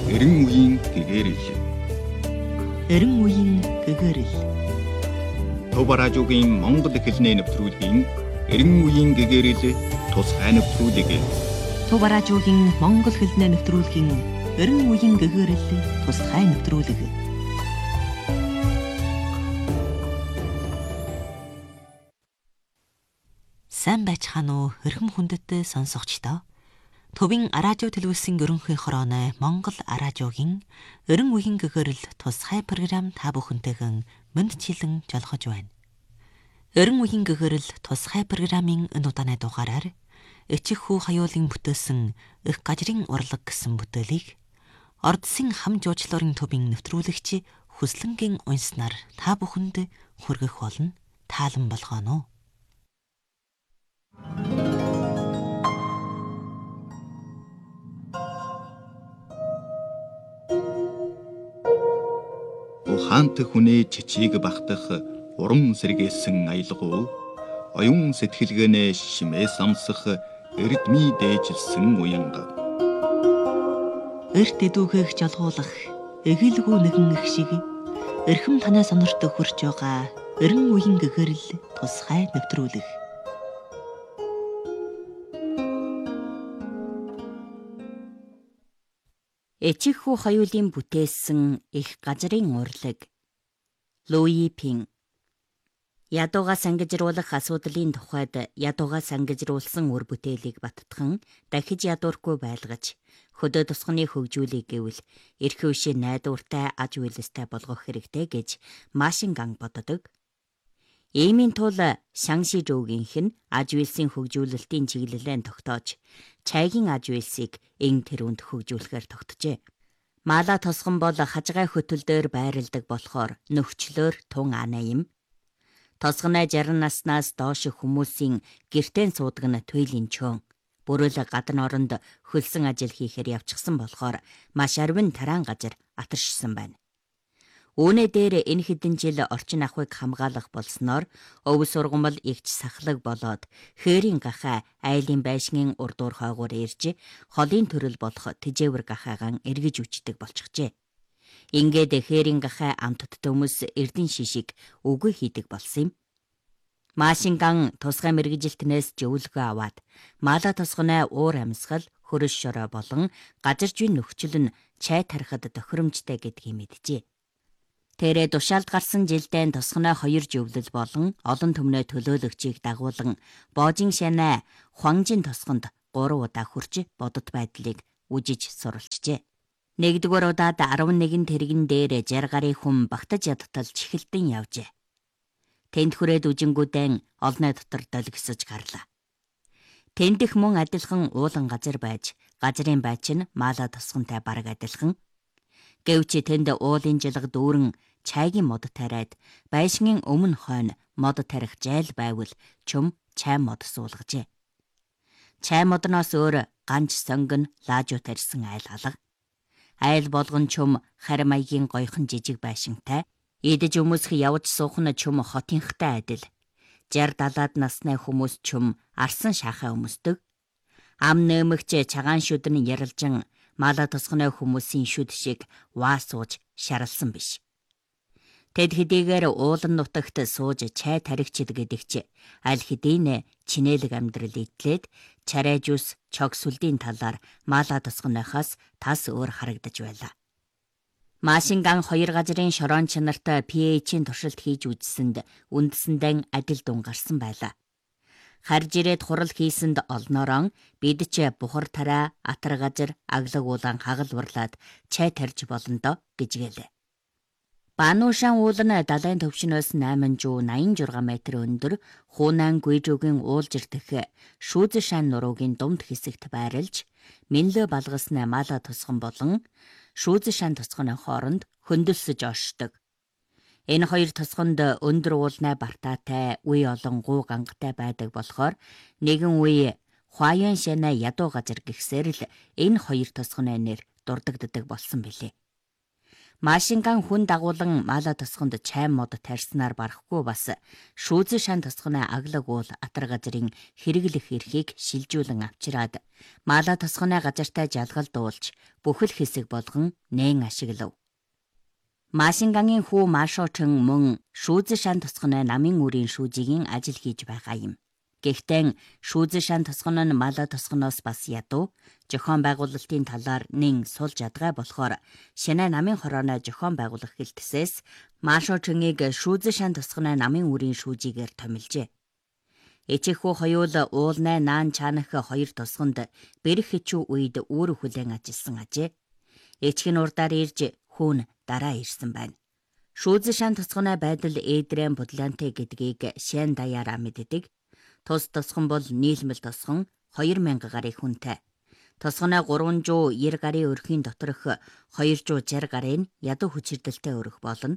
Эрен үеийн гэгэрэл. Эрен үеийн гэгэрэл. Төв радиогийн Монгол хэлний нэвтрүүлгийн Эрен үеийн гэгэрэл тусгай нэвтрүүлэг. Төв радиогийн Монгол хэлний нэвтрүүлгийн Эрен үеийн гэгэрэл тусгай нэвтрүүлэг. Сайн байцгаана уу өрхөм хүндэт сонсогчдоо. Төвийн радио телевизийн ерөнхий хорооны Монгол радиогийн Эрен үеийн гэгэрэл тусгай програм та бүхэнтэйгэн мэндчилэн жолгож байна. Эрен үеийн гэгэрэл тусгай програмын энэ удааны дугаараар эчих хүү хаюулын бүтээсэн их гажрын урлаг гэсэн бүтээлийг Ордсын хам жуучлалын төвийн нэвтрүүлэгч Хүслэнгийн унснаар та бүхэнд хүргэх болно. Таалан болгоно. Ухаант хүнээ чичиг багтах урам сэргээсэн аялгуу оюун сэтгэлгээнээ шимээс амсах эрдмий дээжилсэн уянга. Эрт эдүүхийг жалгуулах эгэлгүй нэгэн их шиг эрхэм танай сонорт хурж байгаа Эрен үеийн гэгэрэл тусгай нэвтрүүлэг. Эчих хүү хаюулын бүтээсэн их газрын урлаг. Луи Пин. Ядуугаа сангижруулах асуудлын тухайд ядуугаа сангижруулсан үр бүтээлийг баттхан дахиж ядуургүй байлгаж хөдөө тусганы хөгжүүлийг гэвэл эрх үшээ найдвартай аж үйлстэй болгох хэрэгтэй гэж Машинганг боддог. Иймийн тул Шанши жуугийнх нь аж үйлсийн хөгжүүлэлтийн чиглэлээр тогтоож чайгийн аж үйлсийг эн тэрүүнд хөгжүүлэхээр тогтжээ. Мала тосгон бол хажгай хөтөл дээр байрладаг болохоор нөхчлөөр тун ана юм. Тосгоноо 60 наснаас доош хүмүүсийн гэртэн суудаг нь туйлын чөөн. Бүрэл гадна оронд хөлсөн ажил хийхээр явчихсан болохоор маш арвин тараан газар атаршсан байна. Үүнээ дээр энэ хэдэн жил орчин ахуйг хамгаалах болсноор өв сургамал игч сахлаг болоод хээрийн гахаа айлын байшингийн урдуур хойгоор ирж холын төрөл болох тэжээвэр гахаагаан эргэж үчдэг болчихжээ. Ингээд хээрийн гахаа амтд төмөс эрдэн шишиг үгүй хийдэг болсон юм. Машинган тусгай мэргэжилтнээс зөвлөгөө аваад мала тосгоноо уур амьсгал, хөрөш шороо болон газаржвийн нөхцөл нь чай тарихад тохиромжтой гэдгийг мэджээ. Тэрэ тушаалд гарсан жилдээ тосгоноо 2 зөвлөл болон олон төмнөө төлөөлөгчийг дагуулan боожин шанаа Хуанжин тосгонд 3 удаа хүрч бодит байдлыг үжиж суралцжээ. Нэгдүгээр удаад 11 тэрэгэн дээр 60 гарын хүн багтаж ядтал чихэлтэн явжээ. Тэнд хүрээд үжингүүдэн олны дотор долгисож гарлаа. Тэндх мөн адилхан уулан газар байж, газрын байч нь мала тосгонтой бараг адилхан. Гэвч тэнд уулын жилг дүүрэн чайгийн мод тариад, байшингийн өмнө хойно мод тарих жайл байвал чум чай мод суулгажээ. Чай модноос өөр ганч сонгон лаажуу тарьсан айл алга. Айл болгон чум харь маягийн гойхон жижиг байшинтай, идэж өмсөх явж суух нь чум хотынхтай адил. 60-70 насны хүмүүс чум арсан шахаа өмсдөг. Ам нэмэгч чагаан шүд нь ярилжин мала тосгоны хүмүүсийн шүд шиг ваа сууж шаралсан биш. Тэд хэдийгээр уулан нутагт сууж чай таригчд гэдэгч аль хэдийн чинэлэг амьдрал идлээд чарай жус чог сүлдийн талаар мала тосгоноохоос тас өөр харагдаж байлаа. Машинган 2 газрын шороон чанартай PH-ийн туршилт хийж үзсэнд үндсэндээ адил дун гарсан байлаа. Харж ирээд хурал хийсэнд олноорон бид ч бухар тараа атар газар аглаг уулан хагалварлаад чай тарж болондоо гэж гэлээ. Бануушан уул нь далайн төвшнөөс 886 метр өндөр Хунан Гуйжуугийн уулжир дэх Шүүзшан нуруугийн думд хэсэгт байрлаж Минлэ балгасны мала тусган болон Шүүзшан тусганы хооронд хөндлөсөж оршдог. Энэ хоёр тусганд өндөр уулнай бартаатай үе олон гуу гангатай байдаг болохоор нэгэн үе Хуаян шана ядуу газар гихсээр л энэ хоёр тусганы нэр дурддагддаг болсон билээ. Машинган хүн дагуулan мала тосгонд чайм мод тарьснаар барахгүй бас шүүзэн шан тосгоны аглаг уул атар газрын хэрэглэх эрхийг шилжүүлэн авчираад мала тосгоны газартай жалгал дуулж бүхэл хэсэг болгон нээн ашиглав. Машингангийн хүү Машочин мөн шүүзэн шан тосгоны намын үрийн шүүжигийн ажил хийж байгаа юм. Гэхдээ шүүзэн шан тосгоно нь мала тосгоноос бас ядуу зохион байгуулалтын талаар нэн сул жадгай болохоор шинэ намын хорооны зохион байгуулах хэлтсээс Машочингийг шүүзэн шан тосгоны намын үрийн шүүжигээр томилжээ. Эчихүү хоёул уулнай наан чаанах хоёр тосгонд бэрх хичүү үед үүрэг хүлээн ажилласан ажээ. Эчгийн урдаар ирж хүүн дараа ирсэн байна. Шүүзэн шан тосгоны байдал Эдрэн Будланте гэдгийг шэн даяараа мэддэг. Тус тосгон бол нийлмэл тосгон 2000 гарын хүнтэй. Тосгоны 390 гарын өрхийн доторх 260 гарын ядуу хүчирдэлтэй өрөх болно.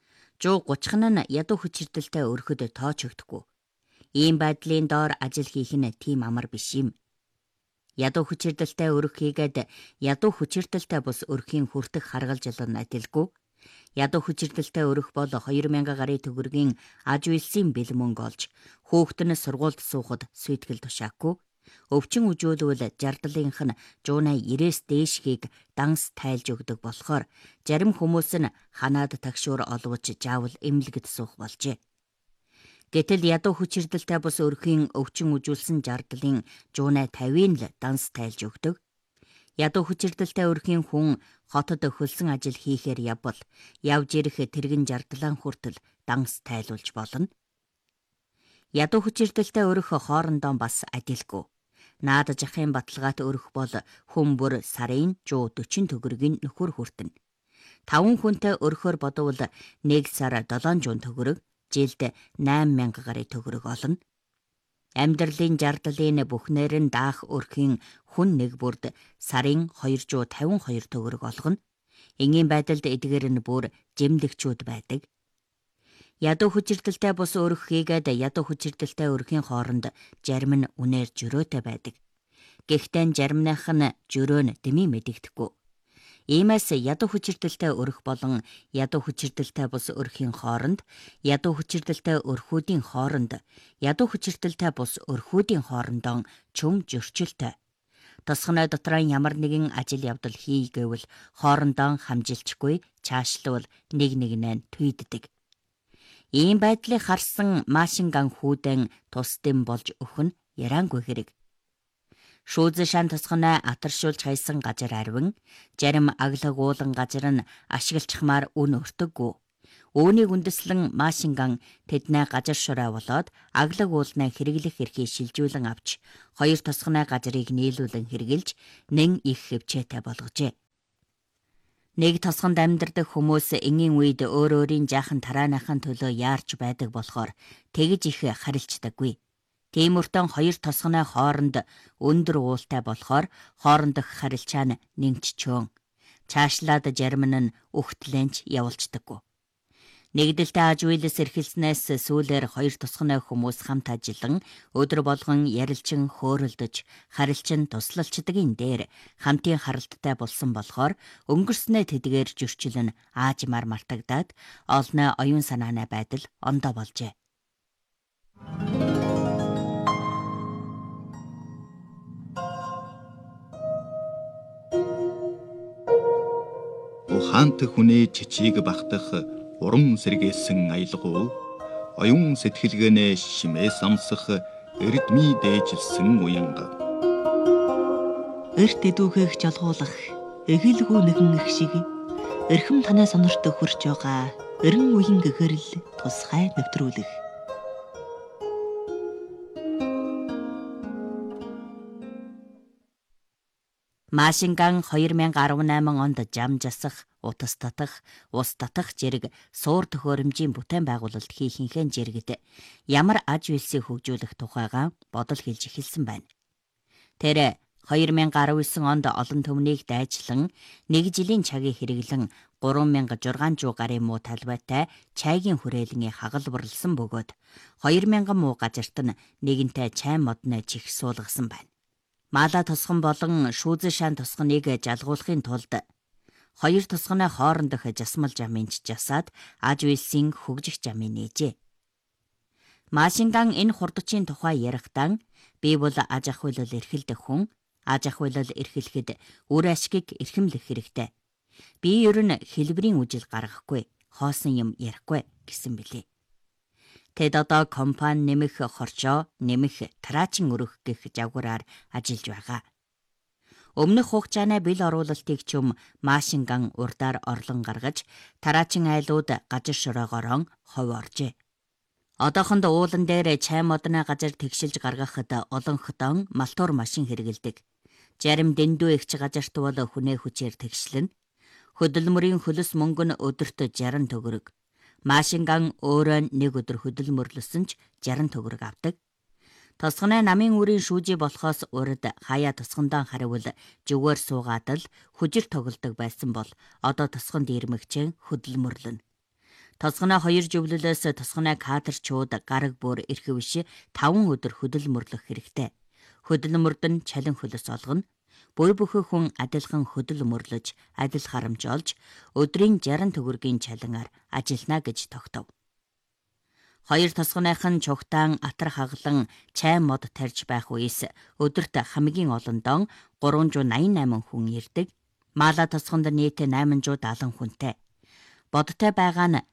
130 нь ядуу хүчирдэлтэй өрөхөд тоочогдохгүй. Ийм байдлын доор ажил хийх нь тийм амар биш юм. Ядуу хүчирдэлтэй өрөх хийгээд ядуу хүчирдэлтэй бус өрхийн хүртэх харгалзал нь адилгүй. Ядуу хүчирдэлтэй өрөх бол 2000 гарын төгрөгийн аж үйлсийн бэлэн мөнгө олж хүүхэд нь сургуульд суухад сүйтгэл тушаагүй. Өвчин үжүүлвэл жардлынх нь 190-с дээшгийг данс тайлж өгдөг болохоор зарим хүмүүс нь ханаад тагшуур олвож заавал эмнэлэгт суух болжээ. Гэтэл ядуу хүчирдэлтэй бус өрхийн өвчин үжүүлсэн жардлын 150-ийн л данс тайлж өгдөг. Ядуу хүчирдэлтэй өрхийн хүн хотод хөлсөн ажил хийхээр явбал явж ирэх тэрэгэн жардлан хүртэл данс тайлуулж болно. Ядуу хүчирдэлтэй өрөх хоорондоо бас адилгүй. Наад жахын баталгаат өрөх бол хүн бүр сарын 140 төгрөгийн нөхөр хүртэнэ. 5 хүнтэй өрөхөөр бодвол 1 сар 700 төгрөг, жилд 8000 гарын төгрөг олно. Амьдралын жардлын бүхнээр нь даах өрхийн хүн нэг бүрд сарын 252 төгрөг олгоно. Энгийн байдалд эдгээр нь бүр жимлэгчүүд байдаг. Ядуу хүчирдэлтэй бус өрөх хийгээд ядуу хүчирдэлтэй өрхийн хооронд зарим нь үнээр жөрөөтэй байдаг. Гэхдээ заримных нь жөрөө нь дэмий мэдэгдэхгүй. Иймээс ядуу хүчирдэлтэй өрөх болон ядуу хүчирдэлтэй бус өрхийн хооронд, ядуу хүчирдэлтэй өрхүүдийн хооронд, ядуу хүчирдэлтэй бус өрхүүдийн хоорондоо чөм зөрчилтэй. Тосгоны дотор ямар нэгэн ажил явдал хий гэвэл хоорондоо хамжилчгүй цаашлуул нэг нэгнээ түйддэг. Ийм байдлыг харсан Машинган хүүдэн тусдим болж өхөн яраангүй хэрэг. Шүүзэн шан тосгоно атаршуулж хайсан газар арвин, зарим аглаг уулан газар нь ашиглахмаар үн өртөггүй. Үүнийг үндэслэн Машинган тэдний газар шураа болоод аглаг уулнаа хэрэглэх эрхийг шилжүүлэн авч, хоёр тосгоны газрыг нийлүүлэн хэрэгжилж, нэн их хөвчээтэй болгожээ. Нэг тосгонд амьдардаг хүмүүс энгийн үед өөр өөрийн жаахан тарааныхын төлөө яарч байдаг болохоор тэгж их харилчдаггүй. Тиймүртэн хоёр тосгоны хооронд өндөр уултай болохоор хоорондох харилцаа нь нэмччөөн. Цаашлаад зарим нь өгтлэнч явуулцдаггүй. Нэгдэлтэй аж үйлс эрхэлснээс сүүлээр хоёр тосгоны хүмүүс хамт ажиллан өдөр болгон ярилчин хөөрөлдөж харилчин туслалцдагын дээр хамтын харалттай болсон болохоор өнгөрснөө тэдгээр зөрчил нь аажмаар мартагдаад олны оюун санааны байдал ондоо болжээ. Ухаант хүний чичиг багтах урам сэргээсэн аялгуу оюун сэтгэлгээнээ шимээс амсах эрдмий дээжилсэн уянга. Эрт эдүүгээх жалгуулах эгэлгүй нэгэн их шиг эрхэм танай сонорт хурж байгаа эрен үеийн гэгэрэл тусгай нэвтрүүлэх. Машинган 2018 онд жам жасах, утас татах, ус татах зэрэг суур төхөөрөмжийн бүтээн байгуулалт хийхинхэн зэрэгт ямар аж үйлсийг хөгжүүлэх тухайгаа бодол хэлж эхэлсэн байна. Тэр 2019 онд олон түмнийг дайчлан 1 жилийн цагийг хэрэглэн 3600 гарын муу талбайтай чайгийн хүрээлэнгийн хагалбарлсан бөгөөд 2000 муу газарт нь нэгэнтээ чай модны чих суулгасан байна. Мала тосгон болон шүүзэн шан тосгоныг жалгуулахын тулд Хоёр тусганы хоорондох жасмал жамынч жасаад аж үйлсийн хөгжих жамын нээжээ. Машинган энэ хурдчийн тухай ярихдаа би бол аж ахуйлал эрхэлдэх хүн, аж ахуйлал эрхлэхэд үр ашгийг эрхэмлэх хэрэгтэй. Би ер нь хэлбэрийн үжил гаргахгүй, хоосон юм ярихгүй гэсэн билээ. Тэд одоо компани нэмэх хорчоо, нэмэх тараачин өрөх гэх жавгараар ажиллаж байгаа. Өмнөх хугацааны бэл оруулалтыг ч Машинган урдаар орлон гаргаж, тараачин айлууд газар шороогоорон хов оржээ. Одоохонд уулан дээр чай модны газар тэгшилж гаргахад олон хотон малтуур машин хэрэгэлдэг. Зарим дэндүү ихч газарт бол хүнээ хүчээр тэгшлэн. Хөдөлмөрийн хөлс мөнгө нь өдөрт 60 төгрөг. Машинган өөрөө нэг өдөр хөдөлмөрлөсөн ч 60 төгрөг авдаг. Тосгоны намын үрийн шүүжи болохоос урд хаяа тосгондоо харивал зүгээр суугаад л хүжир тоглодог байсан бол одоо тосгонд ирмэгчэн хөдөлмөрлөнө. Тосгоны 2 зөвлөлөөс тосгоны кадрчууд гараг бүр ирэх биш 5 өдөр хөдөлмөрлөх хэрэгтэй. Хөдөлмөрд нь чалин хөлс олгоно. Буй бүхий хүн адилхан хөдөлмөрлөж, адил харамж олж, өдрийн 60 төгрөгийн чалингаар ажиллана гэж тогтов. Хоёр тосгоныхан чухтаан атар хаглан чай мод тарьж байх үеэс өдөрт хамгийн олондоо 388 хүн ирдэг. Мала тосгонд нийт 870 хүнтэй. Бодтой байгаа нь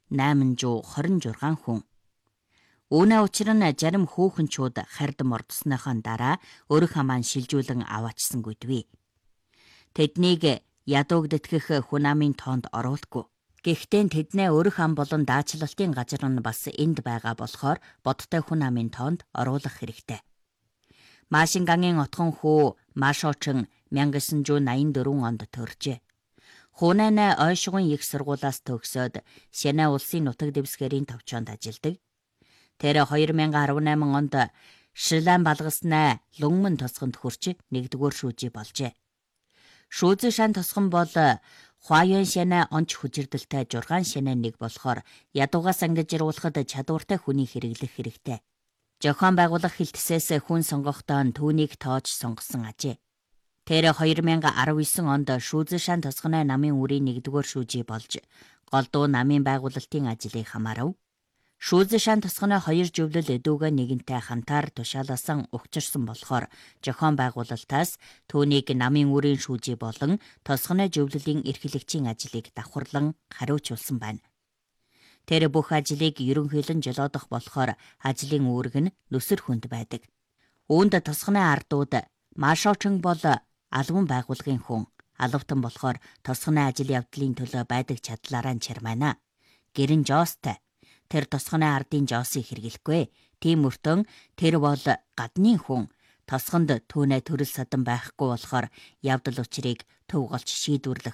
826 хүн. Үүнээ учир нь зарим хүүхэнчүүд хардам ордсныхон дараа өрх хамаан шилжүүлэн аваачсангүйдвэ. Тэднийг ядуугдэтгэх хүн амын тоонд оруулахгүй. Гэхдээ тэдний өрх ам болон даачлалтын газар нь бас энд байгаа болохоор бодтой хүн амын тоонд оруулах хэрэгтэй. Машингангийн отхон хүү Машоочин 1984 онд төржээ. Хунайна ойшгон их сургуулаас төгсөөд Сенэ улсын нутаг дэвсгэрийн товчоонд ажилладаг. Тэр 2018 онд Шилан балгаснаа Лунгмэн тосгонд хүрч 1-р шүүжий болжээ. Шүүзэн шан тосгон бол Хуайон Сенэ онч хүчирдэлтэй 6 Сенэ нэг болохоор ядуугаас ангижруулахад чадвартай хүний хэрэглэх хэрэгтэй. Зохион байгуулах хэлтсээс хүн сонгохдоо түүнийг тоож сонгосон ажээ. Тэр 2019 онд шүүзэн шан тосгоны намын үрийн 1-р шүүжий болж голдуу намын байгуулалтын ажлыг хамаарав. Шүүзэн шан тосгоны 2 зөвлөл эдүүгээ нэгэнтэй хантаар тушааласан угчирсан болохоор зохион байгуулалтаас түүнийг намын үрийн шүүжий болон тосгоны зөвлөлийн эрхлэгчийн ажлыг давхарлан хариуцуулсан байна. Тэр бүх ажлыг ерөнхийлөн жолоодох болохоор ажлын үүрэг нь нүсэр хүнд байдаг. Үүнд тосгоны ардууд Машоочин бол албан байгууллагын хүн, алавтан болохоор тосгоны ажил явдлын төлөө байдаг чадлаараа чармайна. Гэрэн жоостой. Тэр тосгоны ардын жоосыг хэрэглэхгүй. Тийм мөртөө тэр бол гадны хүн. Тосгонд түүнээ төрөл садан байхгүй болохоор явдал учрыг төв голч шийдвэрлэх